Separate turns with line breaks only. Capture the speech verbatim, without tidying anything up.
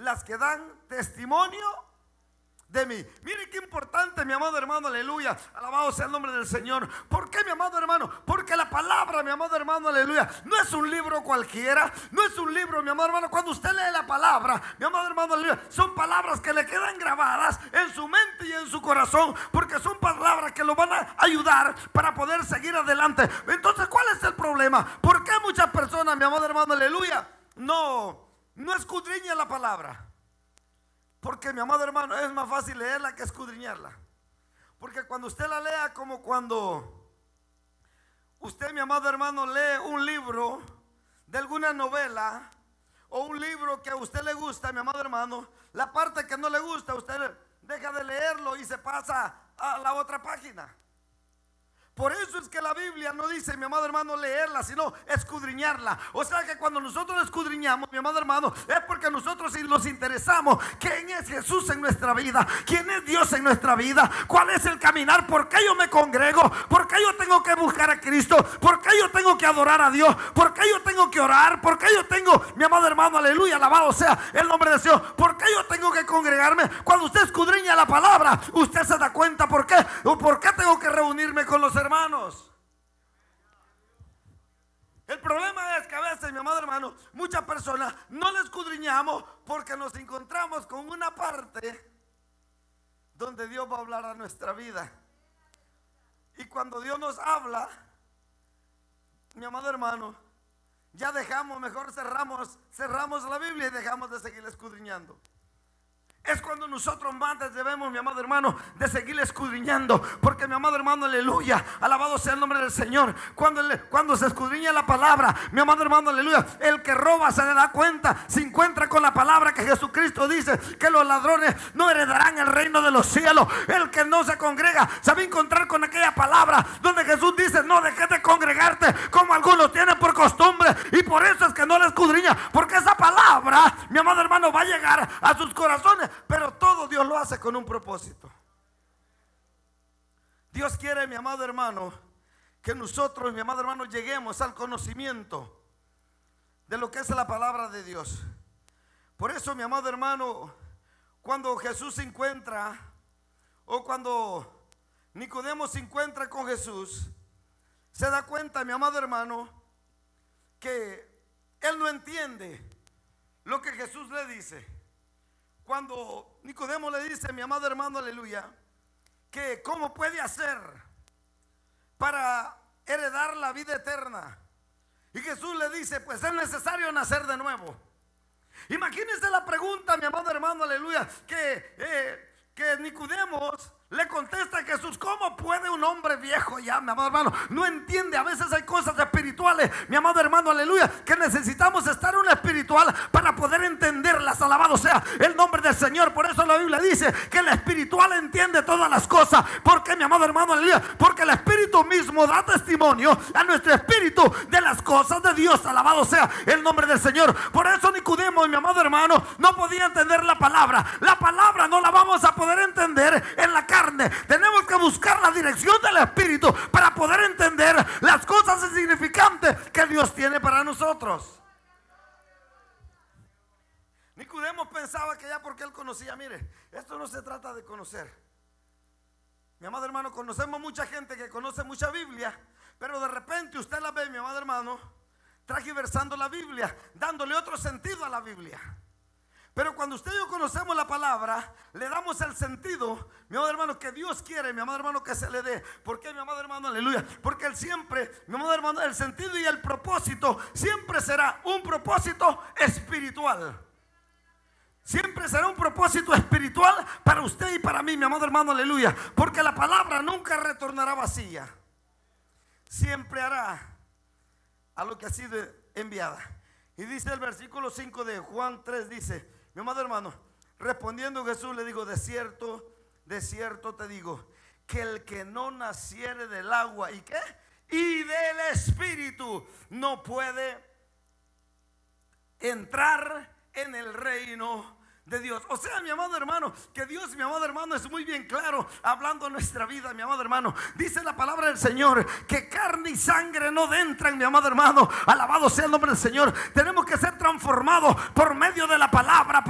las que dan testimonio de mí. Mire qué importante, mi amado hermano, aleluya. Alabado sea el nombre del Señor. ¿Por qué, mi amado hermano? Porque la palabra, mi amado hermano, aleluya, no es un libro cualquiera. No es un libro, mi amado hermano. Cuando usted lee la palabra, mi amado hermano, aleluya, son palabras que le quedan grabadas en su mente y en su corazón, porque son palabras que lo van a ayudar para poder seguir adelante. Entonces, ¿cuál es el problema? ¿Por qué muchas personas, mi amado hermano, aleluya, no, no escudriñan la palabra? Porque, mi amado hermano, es más fácil leerla que escudriñarla. Porque cuando usted la lea, como cuando usted, mi amado hermano, lee un libro de alguna novela o un libro que a usted le gusta, mi amado hermano, la parte que no le gusta, usted deja de leerlo y se pasa a la otra página. Por eso es que la Biblia no dice, mi amado hermano, leerla, sino escudriñarla. O sea que cuando nosotros escudriñamos, mi amado hermano, es porque nosotros nos interesamos quién es Jesús en nuestra vida, quién es Dios en nuestra vida, cuál es el caminar, por qué yo me congrego, por qué yo tengo que buscar a Cristo, por qué yo tengo que adorar a Dios, por qué yo tengo que orar, por qué yo tengo, mi amado hermano, aleluya, alabado sea el nombre de Dios, por qué yo tengo que congregarme. Cuando usted escudriña la palabra, usted se da cuenta por qué, o por qué tengo que reunirme con los hermanos. El problema es que a veces, mi amado hermano, muchas personas no le escudriñamos porque nos encontramos con una parte donde Dios va a hablar a nuestra vida. Y cuando Dios nos habla, mi amado hermano, ya dejamos, mejor cerramos, cerramos la Biblia y dejamos de seguir escudriñando. Es cuando nosotros más debemos, mi amado hermano, de seguir escudriñando. Porque, mi amado hermano, aleluya, alabado sea el nombre del Señor. Cuando, cuando se escudriña la palabra, mi amado hermano, aleluya, el que roba se le da cuenta, se encuentra con la palabra que Jesucristo dice, que los ladrones no heredarán el reino de los cielos. El que no se congrega se va a encontrar con aquella palabra donde Jesús dice, no dejes de congregarte como algunos tienen por costumbre. Y por eso es que no la escudriña, porque esa palabra, mi amado hermano, va a llegar a sus corazones. Pero todo Dios lo hace con un propósito. Dios quiere, mi amado hermano, que nosotros, mi amado hermano, lleguemos al conocimiento de lo que es la palabra de Dios. Por eso, mi amado hermano, cuando Jesús se encuentra, o cuando Nicodemo se encuentra con Jesús, se da cuenta, mi amado hermano, que él no entiende lo que Jesús le dice. Cuando Nicodemo le dice, mi amado hermano, aleluya, que cómo puede hacer para heredar la vida eterna. Y Jesús le dice, pues es necesario nacer de nuevo. Imagínense la pregunta, mi amado hermano, aleluya, que, eh, que Nicodemo le contesta a Jesús, ¿cómo puede un hombre viejo ya, mi amado hermano? No entiende, a veces hay cosas espirituales, mi amado hermano, aleluya, que necesitamos estar en un espiritual para poder entenderlas, alabado sea el nombre del Señor. Por eso la Biblia dice que el espiritual entiende todas las cosas. ¿Por qué, mi amado hermano, aleluya? Porque el Espíritu mismo da testimonio a nuestro espíritu de las cosas de Dios, alabado sea el nombre del Señor. Por eso Nicodemo, mi amado hermano, no podía entender la palabra. La palabra no la vamos a poder entender en la carne. Tenemos que buscar la dirección del Espíritu para poder entender las cosas insignificantes que Dios tiene para nosotros. Nicodemo pensaba que ya porque él conocía, mire, esto no se trata de conocer. Mi amado hermano, conocemos mucha gente que conoce mucha Biblia, pero de repente usted la ve, mi amado hermano, transversando la Biblia, dándole otro sentido a la Biblia. Pero cuando usted y yo conocemos la palabra, le damos el sentido, mi amado hermano, que Dios quiere, mi amado hermano, que se le dé. ¿Por qué, mi amado hermano? Aleluya. Porque Él siempre, mi amado hermano, el sentido y el propósito siempre será un propósito espiritual. Siempre será un propósito espiritual para usted y para mí, mi amado hermano, aleluya. Porque la palabra nunca retornará vacía. Siempre hará a lo que ha sido enviada. Y dice el versículo cinco de Juan tres, dice, mi amado hermano, respondiendo Jesús le dijo, de cierto, de cierto te digo, que el que no naciere del agua, ¿y qué? Y del Espíritu, no puede entrar en el reino de Dios. O sea, mi amado hermano, que Dios, mi amado hermano, es muy bien claro hablando de nuestra vida, mi amado hermano. Dice la palabra del Señor que carne y sangre no entran, mi amado hermano. Alabado sea el nombre del Señor. Tenemos que ser transformados por medio de la palabra.